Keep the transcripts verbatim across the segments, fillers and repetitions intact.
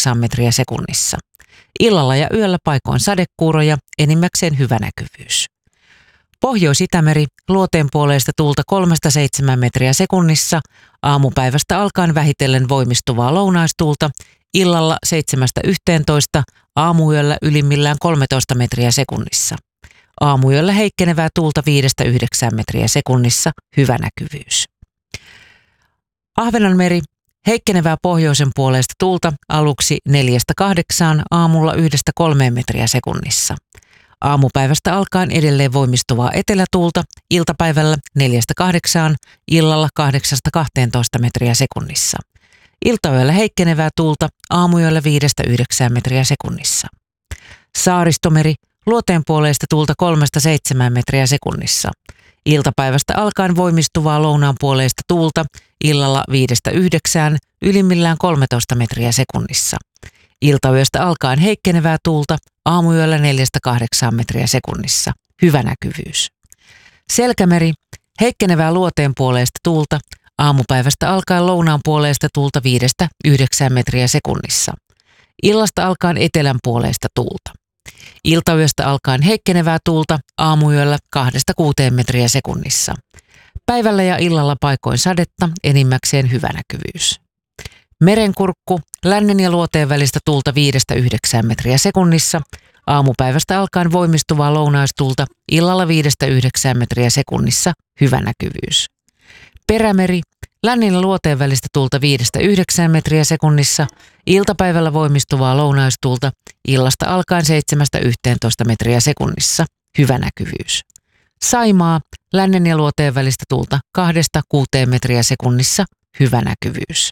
kahdeksaan metriä sekunnissa. Illalla ja yöllä paikoin sadekuuroja, enimmäkseen hyvä näkyvyys. Pohjois-Itämeri, luoteenpuoleista tuulta kolmesta seitsemään metriä sekunnissa, aamupäivästä alkaen vähitellen voimistuvaa lounaistuulta, illalla seitsemästä yhteentoista, aamuyöllä ylimmillään kolmetoista metriä sekunnissa. Aamuyöllä heikkenevää tuulta viidestä yhdeksään metriä sekunnissa, hyvä näkyvyys. Ahvenanmeri, heikkenevää pohjoisen puoleista tuulta aluksi neljästä kahdeksaan, aamulla yhdestä kolmeen metriä sekunnissa. Aamupäivästä alkaen edelleen voimistuvaa etelätuulta, iltapäivällä neljästä kahdeksaan, illalla kahdeksasta kahteentoista metriä sekunnissa. Iltayöllä heikkenevää tuulta, aamuyöllä viidestä yhdeksään metriä sekunnissa. Saaristomeri, luoteenpuoleista tuulta kolmesta seitsemään metriä sekunnissa. Iltapäivästä alkaen voimistuvaa lounaanpuoleista tuulta, illalla viidestä yhdeksään, ylimmillään kolmetoista metriä sekunnissa. Iltayöstä alkaen heikkenevää tuulta, aamuyöllä neljästä kahdeksaan metriä sekunnissa, hyvä näkyvyys. Selkämeri, heikkenevää luoteenpuoleista tuulta, aamupäivästä alkaen lounaanpuoleista tuulta viidestä yhdeksään metriä sekunnissa. Illasta alkaen etelänpuoleista tuulta. Iltayöstä alkaen heikkenevää tuulta, aamuyöllä kahdesta kuuteen metriä sekunnissa. Päivällä ja illalla paikoin sadetta, enimmäkseen hyvä näkyvyys. Merenkurkku, lännen ja luoteen välistä tuulta viidestä yhdeksään metriä sekunnissa, aamupäivästä alkaen voimistuvaa lounaistuulta, illalla viidestä yhdeksään metriä sekunnissa, hyvä näkyvyys. Perämeri, lännen ja luoteen välistä tuulta viidestä yhdeksään metriä sekunnissa, iltapäivällä voimistuvaa lounaistuulta, illasta alkaen seitsemästä yhteentoista metriä sekunnissa, hyvä näkyvyys. Saimaa, lännen ja luoteen välistä tuulta kahdesta kuuteen metriä sekunnissa, hyvä näkyvyys.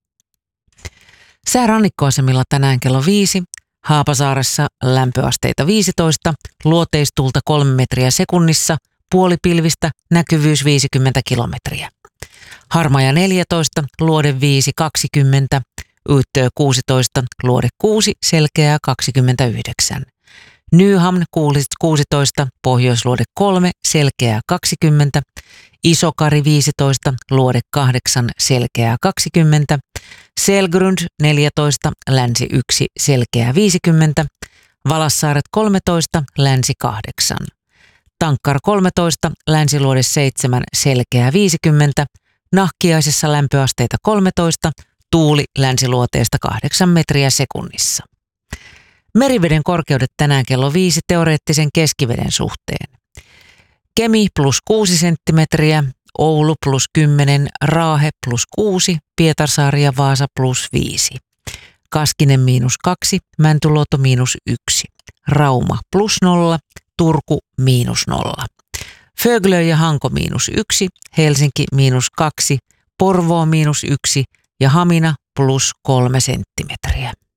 Sää rannikkoasemilla tänään kello viisi, Haapasaaressa lämpöasteita viisitoista, luoteistuulta kolme metriä sekunnissa, puolipilvistä, näkyvyys viisikymmentä kilometriä. Harmaja neljätoista, luode viisi kaksikymmentä, Uittö kuusitoista, luode kuusi, selkeää kaksikymmentäyhdeksän. Nyhamn kuusitoista, pohjoisluode kolme, selkeää kaksikymmentä. Isokari viisitoista, luode kahdeksan, selkeää kaksikymmentä. Selgrund neljätoista, länsi yksi, selkeää viisikymmentä. Valassaaret kolmetoista, länsi kahdeksan. Tankkar kolmetoista, länsiluode seitsemän, selkeää viisikymmentä. Nahkiaisessa lämpöasteita kolmetoista, tuuli länsiluoteesta kahdeksan metriä sekunnissa. Meriveden korkeudet tänään kello viisi teoreettisen keskiveden suhteen. Kemi plus kuusi senttimetriä, Oulu plus kymmenen, Raahe plus kuusi, Pietarsaari ja Vaasa plus viisi. Kaskinen miinus kaksi, Mäntyluoto miinus yksi, Rauma plus nolla, Turku miinus nolla. Föglö ja Hanko miinus yksi, Helsinki miinus kaksi, Porvoo miinus yksi ja Hamina plus kolme senttimetriä.